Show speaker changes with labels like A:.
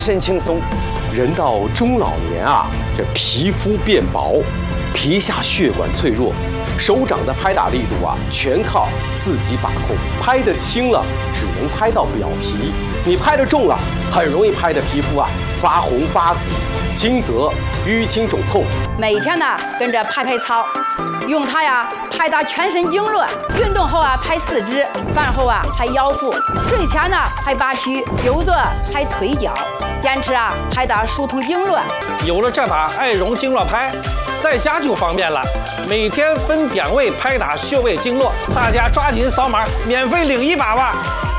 A: 身轻松。人到中老年啊，这皮肤变薄，皮下血管脆弱，手掌的拍打力度啊，全靠自己把控。拍得轻了，只能拍到表皮；你拍得重了，很容易拍的皮肤啊发红发紫，轻则淤青肿痛。
B: 每天呢跟着拍操，用它呀拍打全身经络。运动后啊拍四肢，饭后啊拍腰腹，睡前呢拍八虚，久坐拍腿脚。坚持啊拍打疏通经络。
C: 有了这把爱绒经络拍，在家就方便了，每天分点位拍打穴位经络，大家抓紧扫码，免费领一把吧。